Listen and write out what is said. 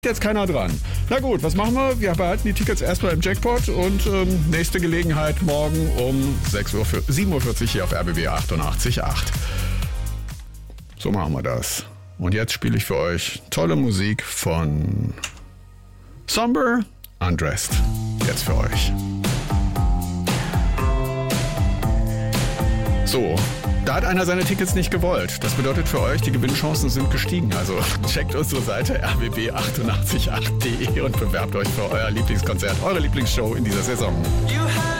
Jetzt keiner dran. Na gut, was machen wir? Wir behalten die Tickets erstmal im Jackpot und nächste Gelegenheit morgen um 7:40 Uhr hier auf RBB 88.8. So machen wir das. Und jetzt spiele ich für euch tolle Musik von Somber Undressed. Jetzt für euch. So, da hat einer seine Tickets nicht gewollt. Das bedeutet für euch, die Gewinnchancen sind gestiegen. Also checkt unsere Seite rbb888.de und bewerbt euch für euer Lieblingskonzert, eure Lieblingsshow in dieser Saison.